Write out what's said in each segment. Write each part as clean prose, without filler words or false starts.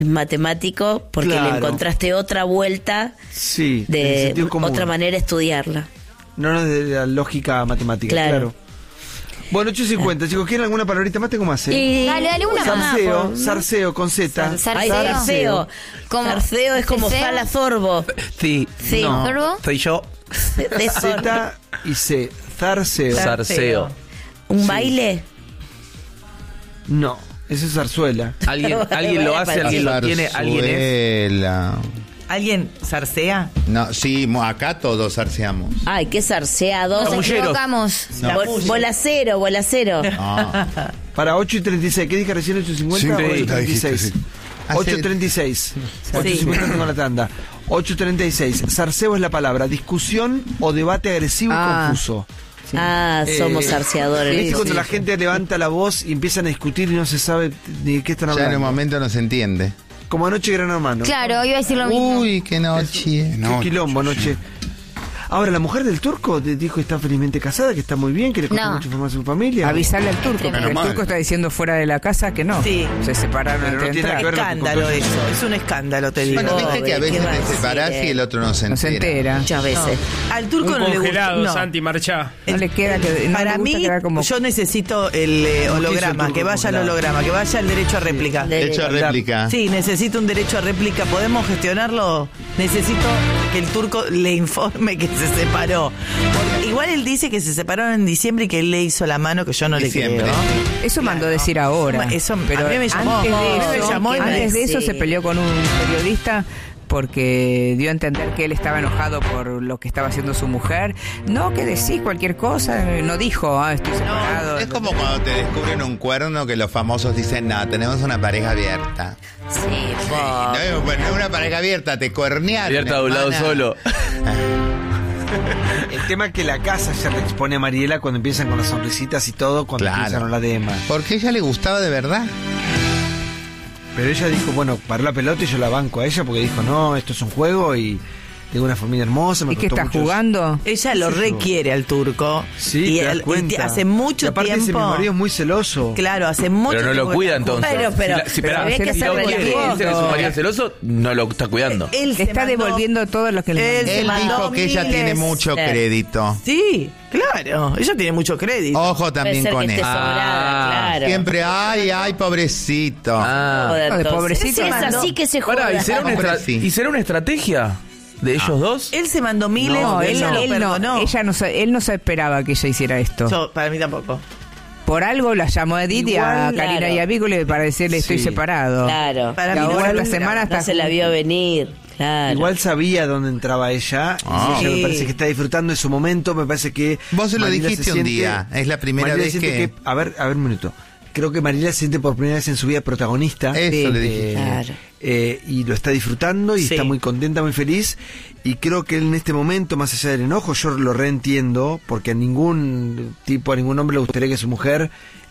matemático porque Claro. le encontraste otra vuelta Sí, en el de sentido común. otra manera de estudiarla. No de la lógica matemática, Claro. claro. Bueno, 8:50, chicos, ¿quieren alguna palabrita más? Tengo más, ¿eh? Y Dale una más. Zarceo, con Z. Ay, Zarceo. zarceo. ¿Cómo? Zarceo es como ¿Ceseo? Sala Sorbo. Sí. Sí. No. ¿Sorbo? Soy yo. De Sorbo. Z y C. Zarceo. Zarceo. ¿Un baile? No, eso es zarzuela. ¿Alguien lo hace? ¿Alguien lo tiene? ¿Alguien es? Zarzuela. ¿Alguien zarcea? No, sí, acá todos zarceamos. Ay, qué zarceados. Nos Chamulleros. equivocamos. No. Bolacero, bolacero. No. Para 8:36, ¿qué dije recién? 8:50 Sí, o ya dijiste, 8:36. sí. 8:36. 8:50 tengo la tanda. 8:36. Zarceo es la palabra. Discusión o debate agresivo y confuso. Ah, somos zarceadores. ¿Viste cuando la gente levanta la voz y empiezan a discutir y no se sabe ni de qué están Ya en hablando? un momento no se entiende. Como anoche Gran Hermano. Claro, iba a decir lo mismo. Uy, qué noche. Qué quilombo anoche. Ahora, la mujer del turco dijo que está felizmente casada, que está muy bien, que le contó No. mucha información a su familia. Avisarle al turco, porque Menos el mal. turco está diciendo fuera de la casa que no. Sí. Se separaron Pero no antes de tiene nada entrar. que ver con lo que Escándalo contó ella. eso, es un escándalo, te digo. Bueno, viste Pobre, que a ¿qué veces va a te decir, separás y el otro no se No se entera. Muchas veces. Al turco Un no le gusta. congelado, No. Santi, marchá. No le queda que no Para le gusta mí, quedar como yo necesito el holograma, turco que vaya el congelado? holograma, que vaya el derecho a réplica. Hecho réplica. Sí, necesito un derecho a réplica. ¿Podemos gestionarlo? Necesito que el turco le informe que se separó. Porque igual él dice que se separaron en diciembre y que él le hizo la mano, que yo no Diciembre, le creo. sí. eso mandó a decir ahora. Eso- pero a mí me llamó. antes A mí de me eso, llamó y me antes de dice- eso se peleó con un periodista porque dio a entender que él estaba enojado por lo que estaba haciendo su mujer. No, que decís cualquier cosa, no dijo, estoy separado. Es como cuando te descubren un cuerno que los famosos dicen, no, tenemos una pareja abierta. Sí, No, bueno, una pareja abierta, te cuernearon. Abierta de un lado hermana. solo. El tema es que la casa ya le expone a Mariela cuando empiezan con las sonrisitas y todo, cuando Claro. empiezan a hablar de Emma. Porque a ella le gustaba de verdad. Pero ella dijo, bueno, paró la pelota y yo la banco a ella porque dijo, no, esto es un juego y tengo una familia hermosa. Me ¿Y qué costó está mucho- jugando? Ella lo Sí, yo. requiere al turco. Sí, y te das él- cuenta. hace mucho Y aparte dice, tiempo. mi marido es muy celoso. Claro, hace mucho Pero no tiempo lo que cuida están entonces. juntos. Pero- Pero había que si hacer no de quiere las irse de su fotos. marido celoso, no lo está cuidando. Él se Está mandó- devolviendo todo lo que le Él mandó. se Él mandó dijo que ella miles. tiene mucho crédito. Sí, claro. Ella tiene mucho crédito. Ojo puede también ser con que esté eso. sobrada, claro. Siempre, ay, pobrecito. Ah. Joder, No, de entonces. pobrecito, Es no. así que se Pará, juega. ¿y será una estrategia de ellos dos? Él se mandó miles. No, él ella no, lo él no, perdonó. él no se esperaba que ella hiciera esto. Para mí tampoco. Por algo la llamó a Edith y a Igual, Karina claro. y a Vícula para decirle estoy Sí. separado. Claro. Para Y mí no ahora se la lo semana esperaba. está No se la vio venir. Claro. Igual sabía dónde entraba ella. Ah. Y ella me Sí. parece que está disfrutando de su momento. Me parece que. Vos se lo Mariela dijiste un siente- día. Es la primera Mariela vez siente que... A ver, un minuto. Creo que Mariela se siente por primera vez en su vida protagonista. Eso le dije. Claro. Y lo está disfrutando y Sí. está muy contenta, muy feliz. Y creo que en este momento, más allá del enojo, yo lo reentiendo, porque a ningún tipo, a ningún hombre le gustaría que su mujer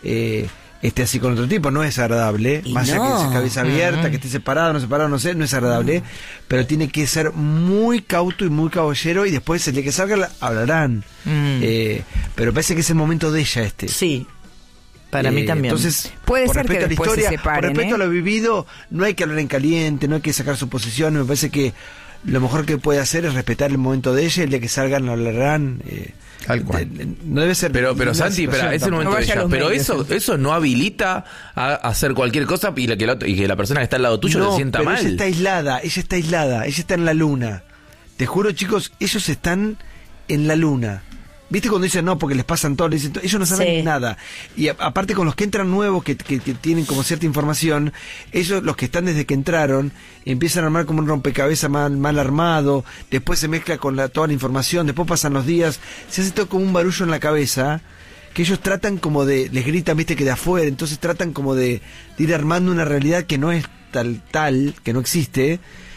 esté así con otro tipo. No es agradable. Y Más allá no. que sea cabeza abierta, que esté separado, no sé, no es agradable. Pero tiene que ser muy cauto y muy caballero y después el día que salga hablarán. Pero parece que es el momento de ella este. Sí. Para mí también. Entonces, Puede por ser que respeto a la después se historia, separen, por respeto ¿eh? a lo vivido, no hay que hablar en caliente, no hay que sacar suposiciones. Me parece que lo mejor que puede hacer es respetar el momento de ella. El día que salgan lo hablarán. Tal cual. No debe ser. Pero ninguna Santi, situación es el tampoco. momento No de vaya a ella. los Pero medios, eso no habilita a hacer cualquier cosa y que la persona que está al lado tuyo No, se sienta pero mal. ella está aislada, ella está en la luna. Te juro, chicos, ellos están en la luna. ¿Viste cuando dicen no, porque les pasan todo? Les dicen, ellos no saben Sí. nada. Y aparte con los que entran nuevos, que tienen como cierta información, ellos, los que están desde que entraron, empiezan a armar como un rompecabezas mal armado, después se mezcla con toda la información, después pasan los días, se hace todo como un barullo en la cabeza, que ellos tratan como de, les gritan, viste, que de afuera, entonces tratan como de ir armando una realidad que no es tal, que no existe,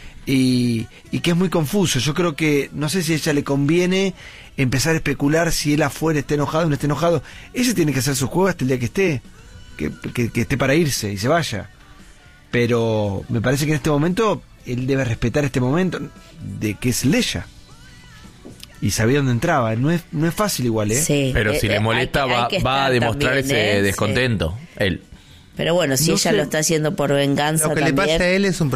y que es muy confuso. Yo creo que, no sé si a ella le conviene empezar a especular si él afuera está enojado o no está enojado. Ella tiene que hacer su juego hasta el día que esté, que esté para irse y se vaya. Pero me parece que en este momento él debe respetar este momento de que es ella. Y sabía dónde entraba. No es fácil igual, ¿eh? Sí. Pero si le molesta hay que va a estar demostrar también, ese ¿eh? descontento. Él. Pero bueno, si No ella sé. lo está haciendo por venganza Lo que le también. pasa a él es un